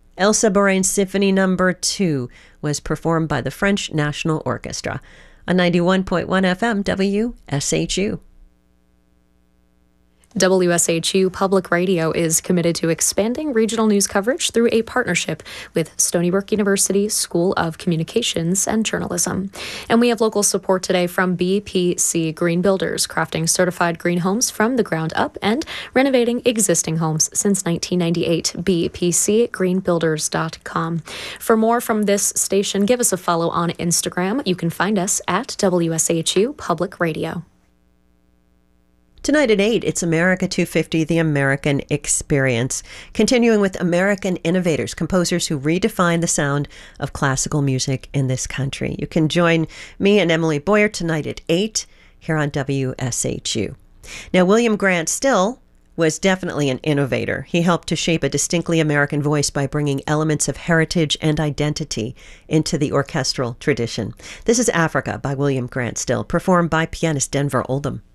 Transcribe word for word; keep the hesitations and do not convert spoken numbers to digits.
Elsa Borain's Symphony Number two was performed by the French National Orchestra on ninety-one point one F M W S H U. W S H U Public Radio is committed to expanding regional news coverage through a partnership with Stony Brook University School of Communications and Journalism. And we have local support today from B P C Green Builders, crafting certified green homes from the ground up and renovating existing homes since nineteen ninety-eight. B P C green builders dot com. For more from this station, give us a follow on Instagram. You can find us at W S H U Public Radio. Tonight at eight, it's America two fifty, The American Experience, continuing with American innovators, composers who redefine the sound of classical music in this country. You can join me and Emily Boyer tonight at eight here on W S H U. Now, William Grant Still was definitely an innovator. He helped to shape a distinctly American voice by bringing elements of heritage and identity into the orchestral tradition. This is Africa by William Grant Still, performed by pianist Denver Oldham.